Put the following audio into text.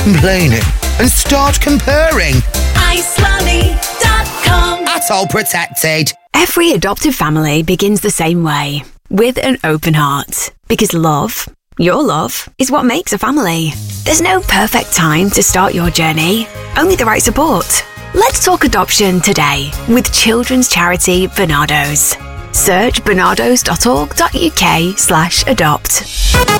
complaining and start comparing. icelolly.com. That's all protected. Every adoptive family begins the same way, with an open heart. Because love, your love, is what makes a family. There's no perfect time to start your journey, only the right support. Let's talk adoption today with children's charity Barnardo's. Search barnardos.org.uk/adopt.